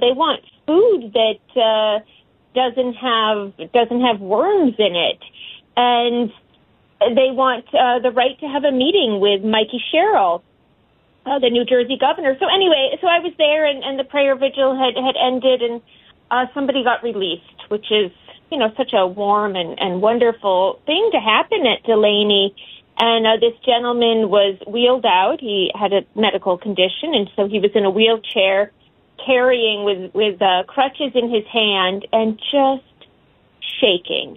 they want food that doesn't have worms in it, and they want the right to have a meeting with Mikey Sherrill, the New Jersey governor. So anyway, so I was there, and the prayer vigil had ended, and somebody got released, which is, such a warm and wonderful thing to happen at Delaney. And this gentleman was wheeled out. He had a medical condition, and so he was in a wheelchair, carrying with crutches in his hand, and just shaking.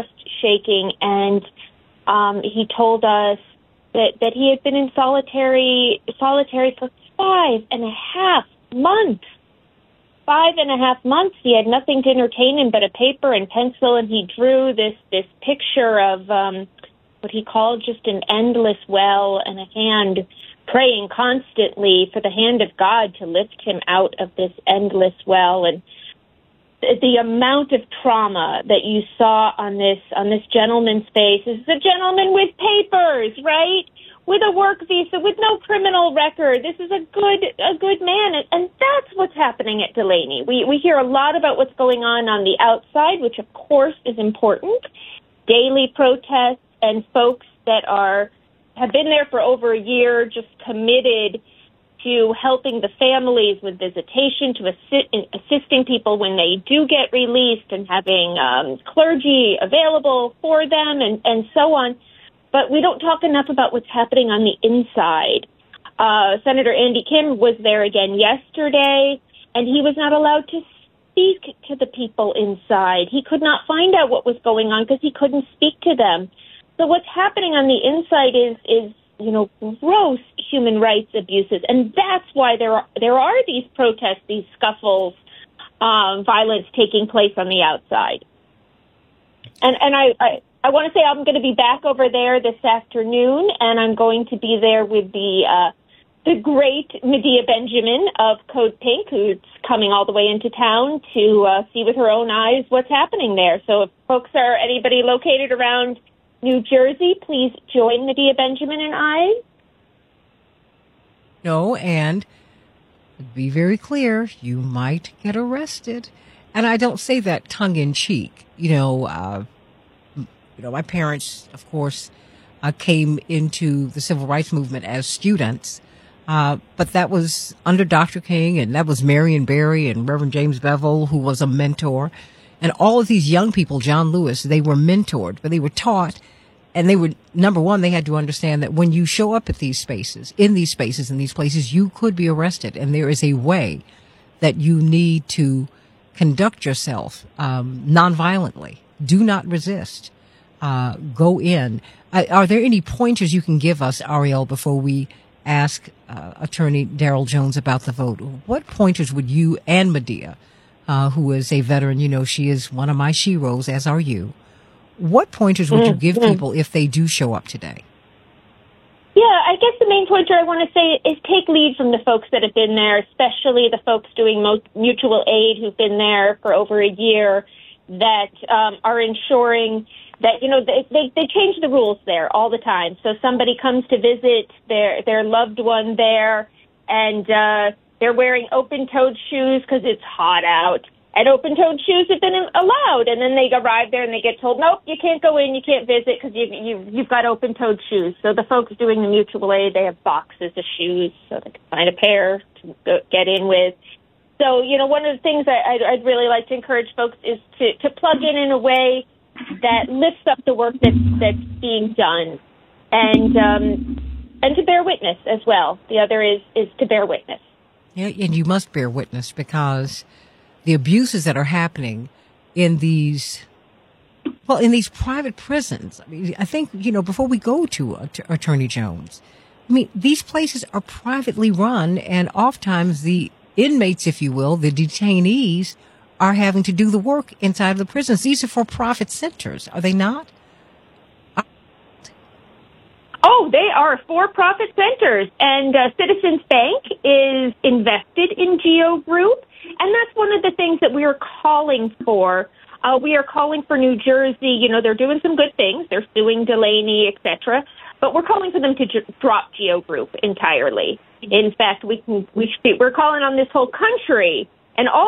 And he told us that he had been in solitary for 5.5 months. 5.5 months. He had nothing to entertain him but a paper and pencil, and he drew this picture of what he called just an endless well, and a hand praying constantly for the hand of God to lift him out of this endless well. And the amount of trauma that you saw on this gentleman's face is a gentleman with papers, right? With a work visa, with no criminal record. This is a good man, and that's what's happening at Delaney. We hear a lot about what's going on the outside, which of course is important. Daily protests and folks that have been there for over a year, just committed to helping the families with visitation, to assisting people when they do get released, and having clergy available for them, and so on. But we don't talk enough about what's happening on the inside. Senator Andy Kim was there again yesterday, and he was not allowed to speak to the people inside. He could not find out what was going on because he couldn't speak to them. So what's happening on the inside is gross human rights abuses, and that's why there are these protests, these scuffles, violence taking place on the outside. And I want to say I'm going to be back over there this afternoon, and I'm going to be there with the great Medea Benjamin of Code Pink, who's coming all the way into town to see with her own eyes what's happening there. So if anybody located around New Jersey, please join Medea Benjamin and I. No, and be very clear, you might get arrested. And I don't say that tongue in cheek. My parents, of course, came into the civil rights movement as students. But that was under Dr. King, and that was Marion Barry and Reverend James Bevel, who was a mentor. And all of these young people, John Lewis, they were mentored, but they were taught, and they were, number one, they had to understand that when you show up at these spaces, in these places, you could be arrested. And there is a way that you need to conduct yourself nonviolently. Do not resist. Go in. Are there any pointers you can give us, Ariel, before we ask Attorney Darrell Jones about the vote? What pointers would you and Medea, who is a veteran, she is one of my sheroes, as are you. What pointers would you give people if they do show up today? Yeah, I guess the main pointer I want to say is take lead from the folks that have been there, especially the folks doing mutual aid who've been there for over a year, that are ensuring that, they change the rules there all the time. So somebody comes to visit their loved one there, and they're wearing open-toed shoes because it's hot out. And open-toed shoes have been allowed. And then they arrive there and they get told, nope, you can't go in, you can't visit because you've got open-toed shoes. So the folks doing the mutual aid, they have boxes of shoes so they can find a pair to get in with. So, one of the things I'd really like to encourage folks is to plug in a way that lifts up the work that's being done, and to bear witness as well. The other is to bear witness. Yeah, and you must bear witness, because the abuses that are happening in these private prisons. I mean, I think, before we go to Attorney Jones, these places are privately run, and oftentimes the inmates, if you will, the detainees, are having to do the work inside of the prisons. These are for-profit centers, are they not? Oh, they are for-profit centers, and Citizens Bank is invested in GEO Group, and that's one of the things that we are calling for. We are calling for New Jersey. They're doing some good things. They're suing Delaney, etc., but we're calling for them to drop GEO Group entirely. In fact, we're calling on this whole country and all